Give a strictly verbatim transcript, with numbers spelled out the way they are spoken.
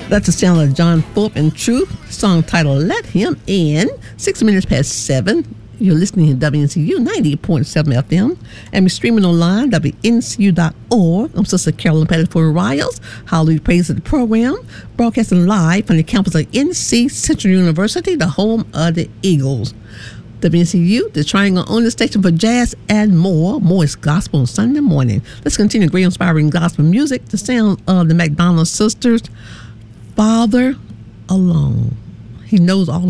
That's the sound of John Thorpe and Truth, song titled Let Him In. Six minutes past seven. You're listening to W N C U ninety-eight point seven F M, and we're streaming online, W N C U dot org. I'm Sister Carolyn Pettiford Riles. Hallelujah Praise of the program, broadcasting live from the campus of N C Central University, the home of the Eagles. W N C U, the Triangle Only Station for jazz and more. More is gospel on Sunday morning. Let's continue great inspiring gospel music. The sound of the McDonald Sisters, Father Alone. He knows all